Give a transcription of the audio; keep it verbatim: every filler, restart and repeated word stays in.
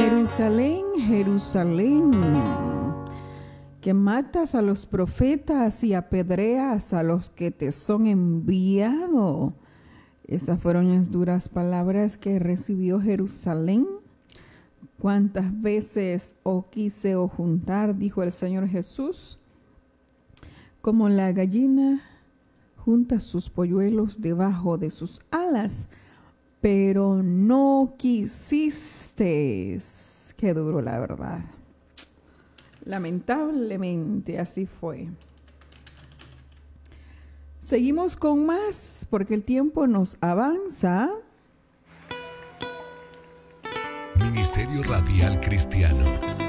Jerusalén, Jerusalén, que matas a los profetas y apedreas a los que te son enviados. Esas fueron las duras palabras que recibió Jerusalén. ¿Cuántas veces os quise os juntar, dijo el Señor Jesús, como la gallina junta sus polluelos debajo de sus alas, pero no quisiste? Qué duro, la verdad. Lamentablemente así fue. Seguimos con más porque el tiempo nos avanza. Ministerio Radial Cristiano.